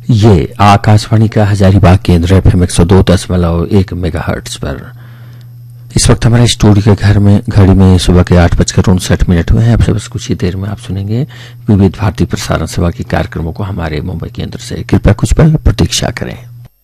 ये आकाशवाणी का हजारीबाग केंद्र एफएम 102.1 मेगाहर्ट्ज पर। इस वक्त हमारे स्टूडियो के घड़ी में सुबह के 8:59 हुए हैं। अब से बस कुछ ही देर में आप सुनेंगे विविध भारती प्रसारण सेवा के कार्यक्रमों को हमारे मुंबई केंद्र से। कृपया कुछ पल प्रतीक्षा करें।